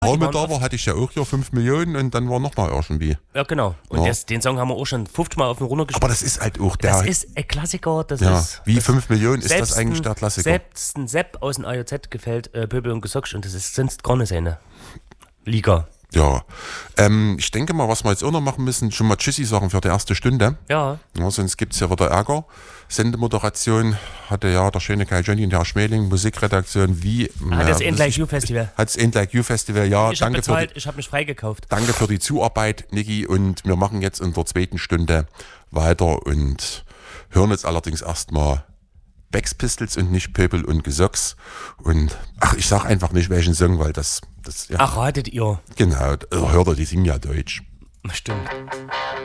mit da war, hatte ich ja auch hier 5 Millionen und dann war nochmal irgendwie. Ja, genau. Und Ja. den Song haben wir auch schon 50 Mal auf und runter gespielt. Aber das ist halt auch der. Das ist ein Klassiker. Das ja, ist, wie das 5 Millionen ist das eigentlich der Klassiker? Selbst ein Sepp aus dem AJZ gefällt Pöbel und Gesocks und das ist sonst gar nicht seine Liga. Ja, ich denke mal, was wir jetzt auch noch machen müssen, schon mal Tschüssi sagen für die erste Stunde. Ja. Sonst gibt es ja wieder Ärger. Sendemoderation hatte ja der schöne Kai Johnny und Herr Schmeling, Musikredaktion wie... Hat das End Like You Festival. Hat das End Like You Festival, ja. Ich habe bezahlt, ich habe mich freigekauft. Danke für die Zuarbeit, Niki. Und wir machen jetzt in der zweiten Stunde weiter und hören jetzt allerdings erstmal Sex Pistols und nicht Pöbel und Gesocks. Und ich sag einfach nicht welchen Song, weil das ja. Ach, ratet ihr. Genau, hört ihr, die singen ja Deutsch. Stimmt.